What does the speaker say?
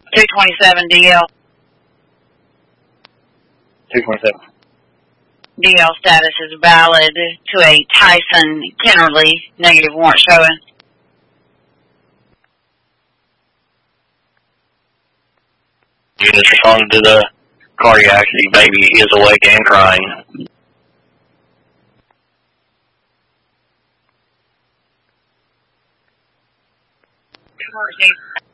227 DL. 227. DL status is valid to a Tyson Kennerly. Negative warrant showing. Units responding to the cardiac accident. Baby is awake and crying. Emergency